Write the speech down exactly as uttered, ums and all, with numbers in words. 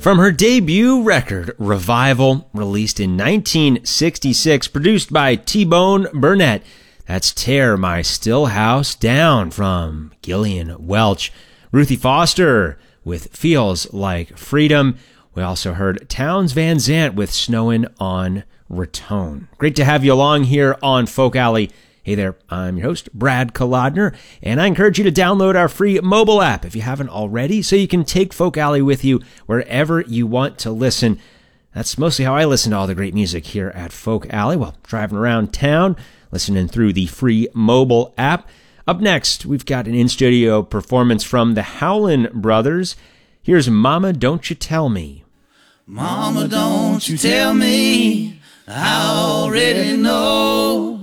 From her debut record, Revival, released in nineteen sixty-six, produced by T-Bone Burnett, that's Tear My Still House Down from Gillian Welch. Ruthie Foster with Feels Like Freedom. We also heard Townes Van Zandt with Snowin' on Raton. Great to have you along here on Folk Alley. Hey there, I'm your host, Brad Kolodner, and I encourage you to download our free mobile app if you haven't already, so you can take Folk Alley with you wherever you want to listen. That's mostly how I listen to all the great music here at Folk Alley while driving around town, listening through the free mobile app. Up next, we've got an in-studio performance from the Howlin' Brothers. Here's Mama Don't You Tell Me. Mama, don't you tell me, I already know.